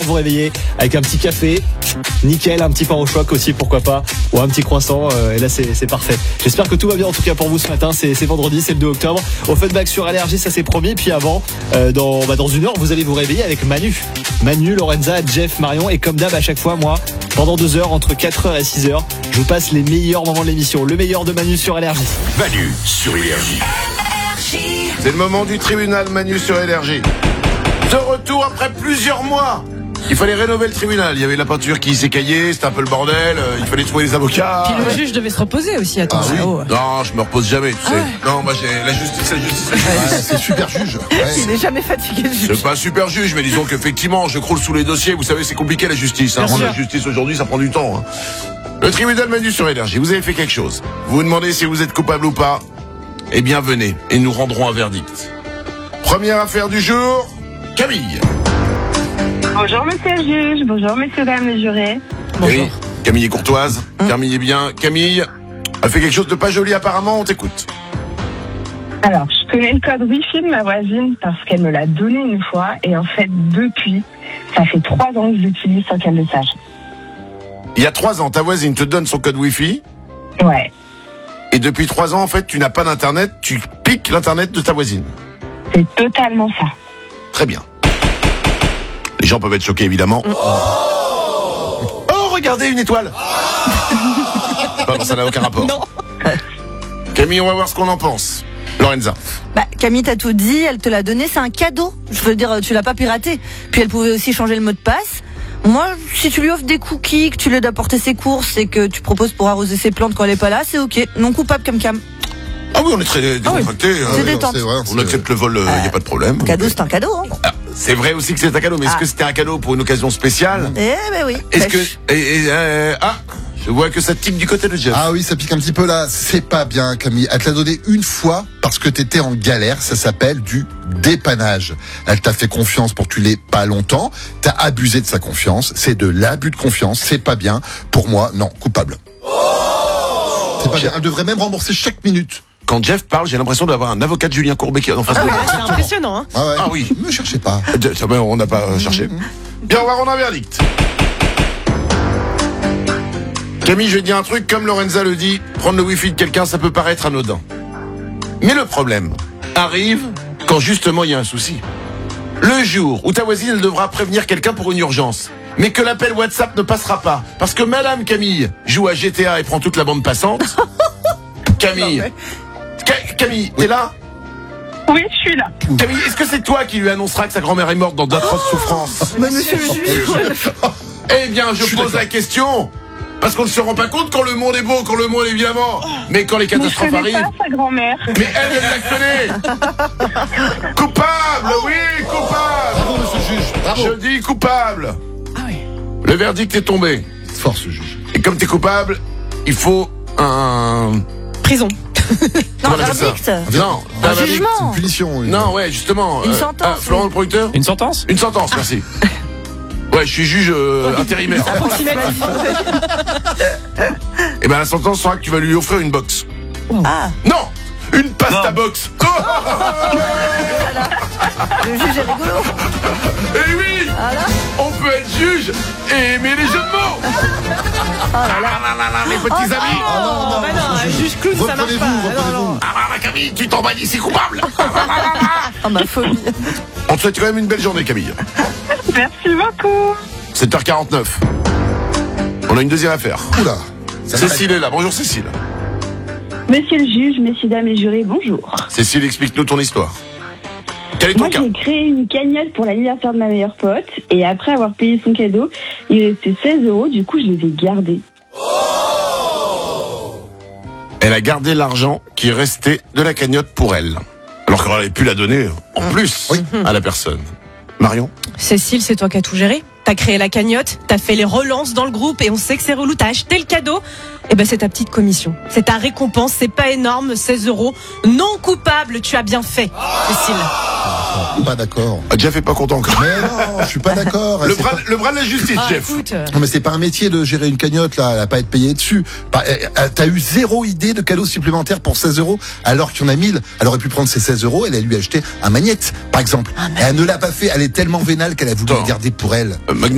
vous réveiller avec un petit café, nickel, un petit pain au choc aussi, pourquoi pas, ou un petit croissant, et là c'est parfait. J'espère que tout va bien en tout cas pour vous ce matin, c'est vendredi, c'est le 2 octobre. Au Funback sur Allergie, ça c'est promis. Puis avant, dans une heure, vous allez vous réveiller avec Manu, Lorenza, Jeff, Marion, et comme d'hab à chaque fois, moi, pendant 2 heures, entre 4h et 6h, je vous passe les meilleurs moments de l'émission, le meilleur de Manu sur Allergie. Manu sur Énergie. C'est le moment du tribunal Manu sur Énergie. De retour après plusieurs mois. Il fallait rénover le tribunal. Il y avait la peinture qui s'écaillait, c'était un peu le bordel. Il fallait trouver les avocats. Puis le juge devait se reposer aussi, attends. Ah, oui. Non, je me repose jamais, tu sais. Ouais. Non, moi j'ai la justice. C'est super juge. Ouais. Il n'est jamais fatigué le juge. C'est pas super juge, mais disons qu'effectivement, je croule sous les dossiers. Vous savez, c'est compliqué la justice. Rendre la justice aujourd'hui, ça prend du temps. Le tribunal Manu sur Énergie, vous avez fait quelque chose. Vous vous demandez si vous êtes coupable ou pas. Eh bien, venez et nous rendrons un verdict. Première affaire du jour, Camille. Bonjour monsieur le juge, bonjour messieurs dames les jurés. Bonjour. Oui, Camille est courtoise, Camille est bien. Camille a fait quelque chose de pas joli apparemment, on t'écoute. Alors, je connais le code Wi-Fi de ma voisine parce qu'elle me l'a donné une fois et en fait depuis, ça fait 3 ans que je l'utilise sans qu'elle le sache. Il y a 3 ans, ta voisine te donne son code Wi-Fi. Ouais. Et depuis 3 ans, en fait, tu n'as pas d'internet, tu piques l'internet de ta voisine. C'est totalement ça. Très bien. Les gens peuvent être choqués, évidemment. Oh, regardez, une étoile. Pardon, ça n'a aucun rapport. Non. Camille, on va voir ce qu'on en pense. Lorenza. Camille t'a tout dit, elle te l'a donné, c'est un cadeau. Je veux dire, tu l'as pas piraté. Puis elle pouvait aussi changer le mot de passe. Moi, si tu lui offres des cookies, que tu l'aides à porter ses courses et que tu proposes pour arroser ses plantes quand elle est pas là, c'est ok. Non coupable, Cam. Ah oui, on est très décontractés. C'est détente. On accepte le vol, il n'y a pas de problème. Un cadeau, c'est un cadeau. Hein. Ah, c'est vrai aussi que c'est un cadeau, mais est-ce que c'était un cadeau pour une occasion spéciale? Eh ben oui. Est-ce que... je vois que ça tique du côté de Jeff. Ah oui, ça pique un petit peu là. C'est pas bien, Camille. Elle te l'a donné une fois parce que t'étais en galère. Ça s'appelle du dépannage. Elle t'a fait confiance pour que tu l'aies pas longtemps. T'as abusé de sa confiance. C'est de l'abus de confiance. C'est pas bien. Pour moi, non, coupable. C'est pas bien. Elle devrait même rembourser chaque minute. Quand Jeff parle, j'ai l'impression d'avoir un avocat de Julien Courbet qui est en face de moi. C'est impressionnant, hein. Ah oui. Ne cherchez pas. On n'a pas cherché. Bien, on va rendre un verdict. Camille, je vais te dire un truc, comme Lorenza le dit, prendre le wifi de quelqu'un, ça peut paraître anodin. Mais le problème arrive quand justement il y a un souci. Le jour où ta voisine elle devra prévenir quelqu'un pour une urgence, mais que l'appel WhatsApp ne passera pas, parce que Madame Camille joue à GTA et prend toute la bande passante. Camille, Camille, t'es là? Oui, je suis là. Camille, est-ce que c'est toi qui lui annoncera que sa grand-mère est morte dans d'atroces souffrances? Monsieur le juge. Eh bien, je pose la question. Parce qu'on ne se rend pas compte quand le monde est beau, quand le monde est vivant. Mais quand les catastrophes arrivent. Pas sa grand-mère. Mais elle la connaît. Coupable, oui, coupable. Bravo, monsieur le juge. Bravo. Je dis coupable. Ah oui. Le verdict est tombé. Force, juge. Et comme t'es coupable, il faut un... Prison. Non, verdict. Non, Un C'est jugement. une punition. Non, ouais, justement. Une sentence. Florent le producteur. Une sentence? Une sentence, merci. Ouais, je suis juge intérimaire. Et ben la sentence sera que tu vas lui offrir une box. Ah. Non, une pasta box. Le juge est rigolo. Et oui, on peut être juge et aimer les jeux de mots. Les petits amis. Oh, bah non, un juge clown, ça marche pas. Reprenez-vous. Camille, tu t'en vas d'ici coupable. Oh, ma folie. On te souhaite quand même une belle journée, Camille. Merci beaucoup. 7h49. On a une deuxième affaire. Oula. Cécile est là. Bonjour Cécile. Monsieur le juge, messieurs, dames et jurés, bonjour. Cécile, explique-nous ton histoire. Quel est ton Moi, cas? j'ai créé une cagnotte pour l'anniversaire de ma meilleure pote et après avoir payé son cadeau, il restait 16 €, du coup, je les ai gardés. Elle a gardé l'argent qui restait de la cagnotte pour elle. Alors qu'elle aurait pu la donner en plus à la personne. Marion? Cécile, c'est toi qui as tout géré. T'as créé la cagnotte, t'as fait les relances dans le groupe et on sait que c'est relou. T'as acheté le cadeau. Eh ben, c'est ta petite commission. C'est ta récompense. C'est pas énorme, 16 €. Non coupable, tu as bien fait, Cécile. Pas d'accord. Jeff est pas content encore. Mais non, je suis pas d'accord. Le C'est bras de la justice, Jeff. Écoute, Non, mais c'est pas un métier de gérer une cagnotte, là. Elle a pas à être payée dessus. T'as eu 0 idée de cadeau supplémentaire pour 16 € alors qu'il y en a 1000. Elle aurait pu prendre ses 16 € et elle a lui acheté un magnète, par exemple. Et elle ne l'a pas fait. Elle est tellement vénale qu'elle a voulu le garder pour elle.